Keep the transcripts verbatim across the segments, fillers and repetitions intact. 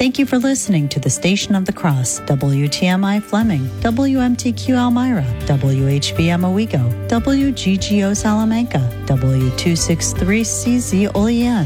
Thank you for listening to the Station of the Cross, W T M I Fleming, W M T Q Elmira, W H B M Owego, W G G O Salamanca, W two sixty-three C Z Olean.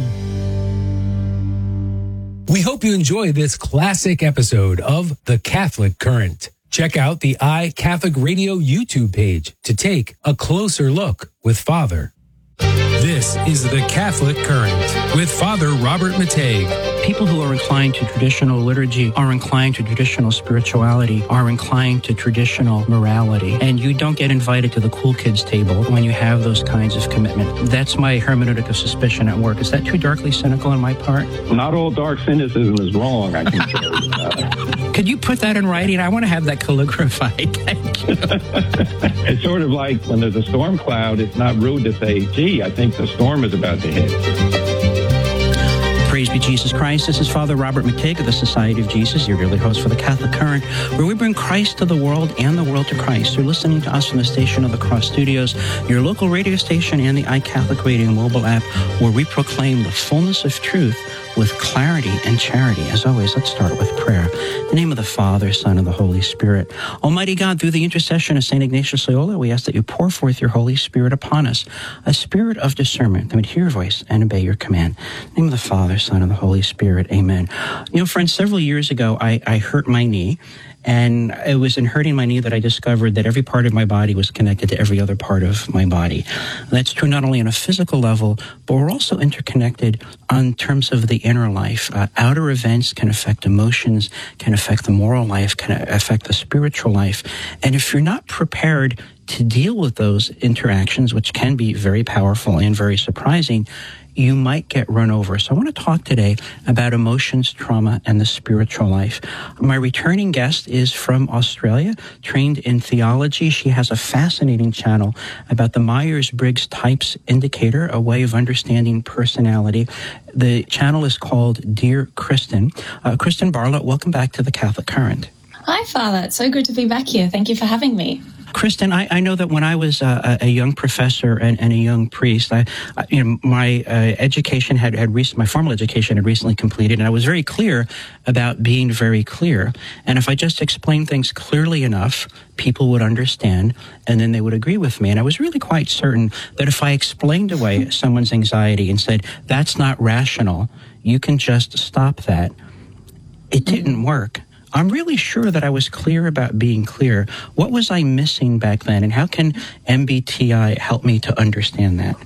We hope you enjoy this classic episode of The Catholic Current. Check out the iCatholic Radio YouTube page to take a closer look with Father. This is The Catholic Current with Father Robert Mateiga. People who are inclined to traditional liturgy are inclined to traditional spirituality, are inclined to traditional morality. And you don't get invited to the cool kids table when you have those kinds of commitment. That's my hermeneutic of suspicion at work. Is that too darkly cynical on my part? Not all dark cynicism is wrong, I can tell you. Uh, Could you put that in writing? I want to have that calligraphied. Thank you. It's sort of like when there's a storm cloud, it's not rude to say, gee, I think the storm is about to hit. Praise be Jesus Christ. This is Father Robert Mateiga of the Society of Jesus, your daily host for the Catholic Current, where we bring Christ to the world and the world to Christ. You're listening to us from the Station of the Cross Studios, your local radio station and the iCatholic Radio mobile app, where we proclaim the fullness of truth with clarity and charity. As always, let's start with prayer. In the name of the Father, Son, and the Holy Spirit. Almighty God, through the intercession of Saint Ignatius Loyola, we ask that you pour forth your Holy Spirit upon us, a spirit of discernment that would hear your voice and obey your command. In the name of the Father, Son, and the Holy Spirit. Amen. You know, friends, several years ago, I, I hurt my knee. And it was in hurting my knee that I discovered that every part of my body was connected to every other part of my body. That's true not only on a physical level, but we're also interconnected on terms of the inner life. Uh, outer events can affect emotions, can affect the moral life, can affect the spiritual life. And if you're not prepared to deal with those interactions, which can be very powerful and very surprising, you might get run over. So I want to talk today about emotions, trauma, and the spiritual life. My returning guest is from Australia, trained in theology. She has a fascinating channel about the Myers-Briggs Types Indicator, a way of understanding personality. The channel is called Dear Kristen. Uh, Kristen Barlow, welcome back to the Catholic Current. Hi, Father. It's so good to be back here. Thank you for having me. Kristen, I, I know that when I was uh, a young professor and, and a young priest, I, I, you know, my uh, education had, had rec- my formal education had recently completed, and I was very clear about being very clear. And if I just explained things clearly enough, people would understand, and then they would agree with me. And I was really quite certain that if I explained away someone's anxiety and said, that's not rational, you can just stop that, it didn't work. I'm really sure that I was clear about being clear. What was I missing back then, and how can M B T I help me to understand that?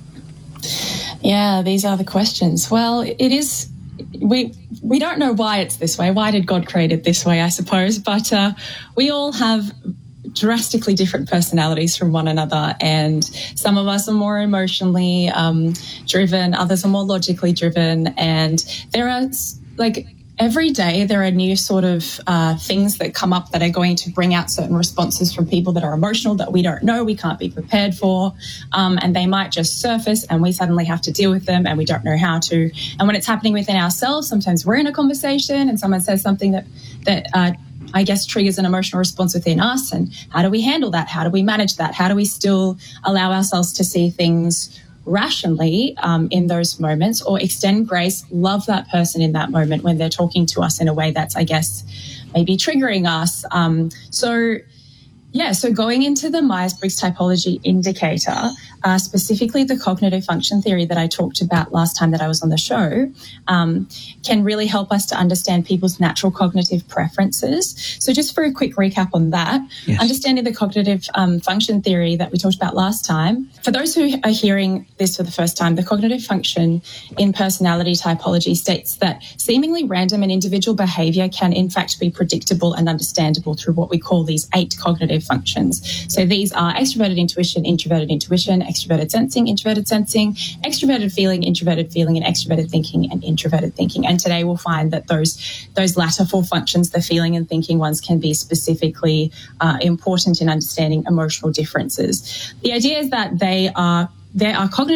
Yeah, these are the questions. Well, it is, we we don't know why it's this way. Why did God create it this way, I suppose? But uh, we all have drastically different personalities from one another, and some of us are more emotionally um, driven, others are more logically driven, and there are, like, every day there are new sort of uh, things that come up that are going to bring out certain responses from people that are emotional that we don't know, we can't be prepared for, um, and they might just surface and we suddenly have to deal with them and we don't know how to. And when it's happening within ourselves, sometimes we're in a conversation and someone says something that, that uh, I guess triggers an emotional response within us, and how do we handle that? How do we manage that? How do we still allow ourselves to see things rationally um, in those moments, or extend grace, love that person in that moment when they're talking to us in a way that's, I guess, maybe triggering us. Um, so, yeah, so going into the Myers-Briggs Typology Indicator, uh, specifically the cognitive function theory that I talked about last time that I was on the show, um, can really help us to understand people's natural cognitive preferences. So just for a quick recap on that, yes. Understanding the cognitive um, function theory that we talked about last time. For those who are hearing this for the first time, the cognitive function in personality typology states that seemingly random and individual behavior can in fact be predictable and understandable through what we call these eight cognitive functions. So these are extroverted intuition, introverted intuition, extroverted sensing, introverted sensing, extroverted feeling, introverted feeling, and extroverted thinking and introverted thinking. And today we'll find that those those latter four functions, the feeling and thinking ones, can be specifically uh, important in understanding emotional differences. The idea is that they are There are cognitive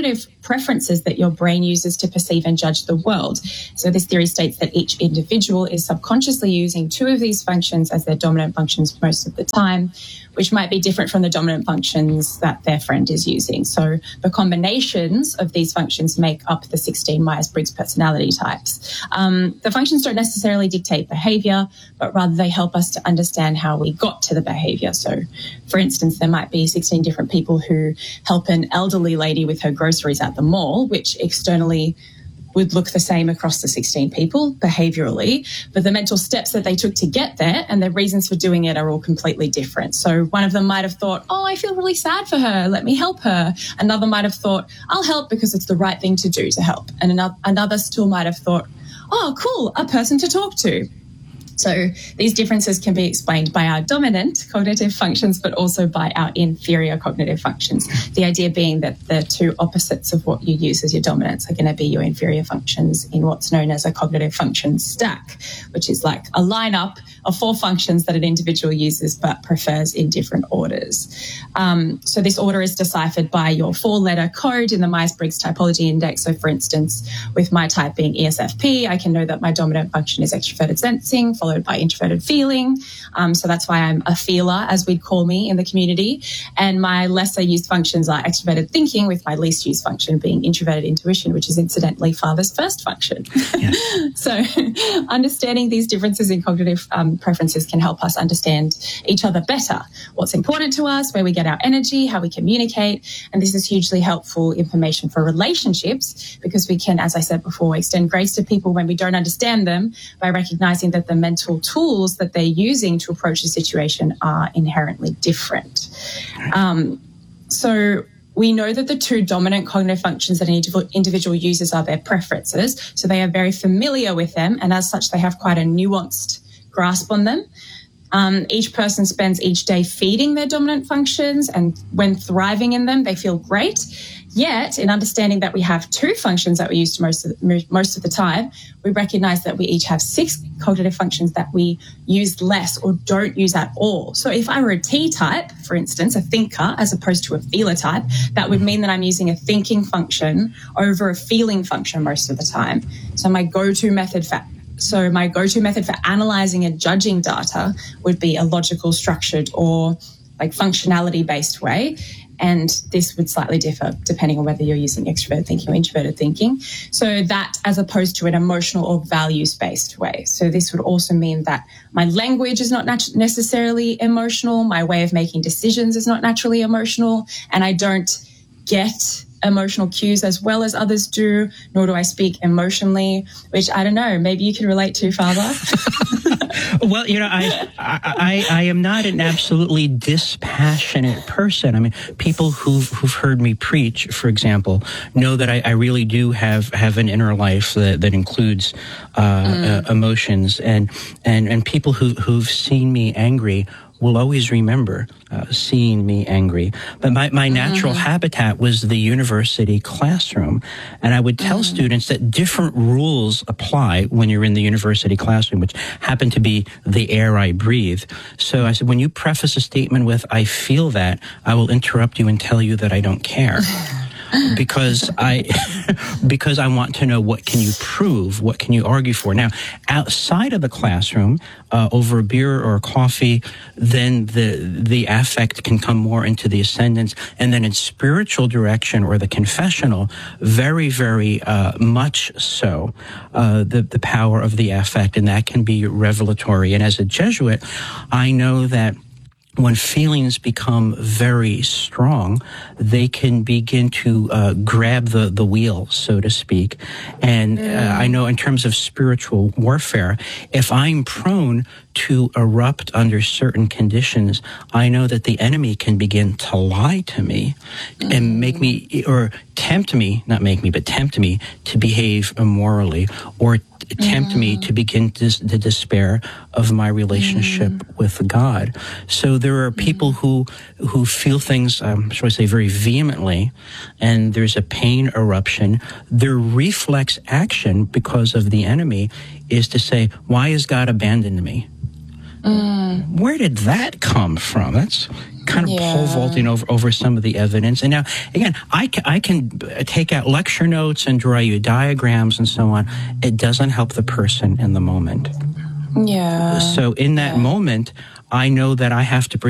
preferences that your brain uses to perceive and judge the world. So this theory states that each individual is subconsciously using two of these functions as their dominant functions most of the time, which might be different from the dominant functions that their friend is using. So the combinations of these functions make up the sixteen Myers-Briggs personality types. Um, the functions don't necessarily dictate behavior, but rather they help us to understand how we got to the behavior. So, for instance, there might be sixteen different people who help an elderly lady with her groceries at the mall, which externally would look the same across the sixteen people behaviorally, but the mental steps that they took to get there and the reasons for doing it are all completely different. So one of them might have thought, oh, I feel really sad for her, let me help her. Another might have thought, I'll help because it's the right thing to do to help. And another, another still might have thought, oh, cool, a person to talk to. So these differences can be explained by our dominant cognitive functions, but also by our inferior cognitive functions. The idea being that the two opposites of what you use as your dominants are going to be your inferior functions in what's known as a cognitive function stack, which is like a lineup of four functions that an individual uses but prefers in different orders. Um, so this order is deciphered by your four-letter code in the Myers-Briggs Typology Index. So, for instance, with my type being E S F P, I can know that my dominant function is extroverted sensing, followed by introverted feeling. Um, so that's why I'm a feeler, as we'd call me in the community. And my lesser used functions are extroverted thinking, with my least used function being introverted intuition, which is incidentally Father's first function. Yes. So understanding these differences in cognitive um, preferences can help us understand each other better, what's important to us, where we get our energy, how we communicate. And this is hugely helpful information for relationships, because we can, as I said before, extend grace to people when we don't understand them by recognizing that the mental tools that they're using to approach the situation are inherently different. Um, so we know that the two dominant cognitive functions that an individual uses are their preferences. So they are very familiar with them, and as such, they have quite a nuanced grasp on them. Um, each person spends each day feeding their dominant functions, and when thriving in them, they feel great. Yet, in understanding that we have two functions that we use most of the, most of the time, we recognize that we each have six cognitive functions that we use less or don't use at all. So if I were a T-type, for instance, a thinker, as opposed to a feeler type, that would mean that I'm using a thinking function over a feeling function most of the time. So my go-to method for So my go-to method for analyzing and judging data would be a logical, structured, or like functionality-based way. And this would slightly differ depending on whether you're using extroverted thinking or introverted thinking. So that as opposed to an emotional or values-based way. So this would also mean that my language is not nat- necessarily emotional. My way of making decisions is not naturally emotional. And I don't get emotional cues as well as others do, nor do I speak emotionally, which I don't know, maybe you can relate to, Father. Well, you know, I, I I am not an absolutely dispassionate person. I mean, people who've, who've heard me preach, for example, know that I, I really do have, have an inner life that, that includes uh, mm. uh, emotions, and, and, and people who, who've seen me angry will always remember uh, seeing me angry. But my, my natural mm-hmm. habitat was the university classroom. And I would tell mm-hmm. students that different rules apply when you're in the university classroom, which happen to be the air I breathe. So I said, when you preface a statement with, I feel that, I will interrupt you and tell you that I don't care. Because I, because I want to know, what can you prove? What can you argue for? Now, outside of the classroom, uh, over a beer or a coffee, then the the affect can come more into the ascendance, and then in spiritual direction or the confessional, very, very uh, much so, uh, the the power of the affect, and that can be revelatory. And as a Jesuit, I know that when feelings become very strong, they can begin to uh, grab the, the wheel, so to speak. And uh, I know in terms of spiritual warfare, if I'm prone to erupt under certain conditions, I know that the enemy can begin to lie to me and make me, or tempt me, not make me, but tempt me to behave immorally, or tempt mm. me to begin to, to despair of my relationship mm. with God. So there are people mm. who who feel things, um, shall I say, very vehemently, and there's a pain eruption. Their reflex action, because of the enemy, is to say, why has God abandoned me? Mm. Where did that come from? That's kind of Yeah. pole vaulting over, over some of the evidence. And now, again, I can, I can take out lecture notes and draw you diagrams and so on. It doesn't help the person in the moment. Yeah. So in that Yeah. moment, I know that I have to